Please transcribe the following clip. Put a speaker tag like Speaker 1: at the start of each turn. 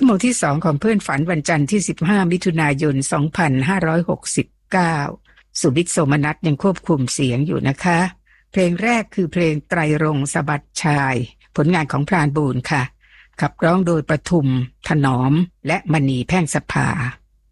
Speaker 1: ชั่วโมงที่2ของเพื่อนฝันวันจันทร์ที่15มิถุนายน2569สุวิทย์โสมนัสยังควบคุมเสียงอยู่นะคะเพลงแรกคือเพลงไตรรงค์สะบัดชายผลงานของพรานบูรณ์ค่ะขับร้องโดยประทุมถนอมและมณีแพ่งสภา